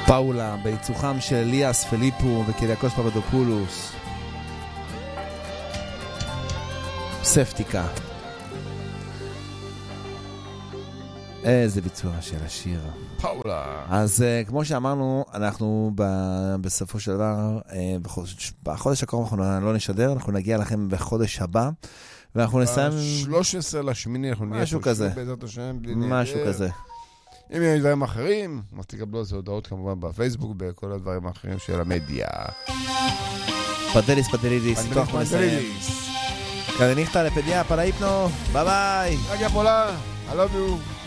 פאולה, בעיצוחם של אליאס פליפו וקיריאקוס פפדופולוס. ספטיקה. איזה ביצוע של השיר. פאולה. אז כמו שאמרנו, אנחנו בסופו של דבר, בחודש הקרוב אנחנו לא נשדר, אנחנו נגיע לכם בחודש הבא, ואנחנו נסיים... 13 לשמיני, אנחנו נהיה משהו כזה. בעזרת השם. משהו כזה. אם יש דברים אחרים, אז תקבלו על זה הודעות כמובן בפייסבוק, בכל הדברים האחרים של המדיה. פדליס, תוך ונסיים. כזה נכתב לפדיה, פלאיפנו, ביי ביי. רגע פולה, I love you.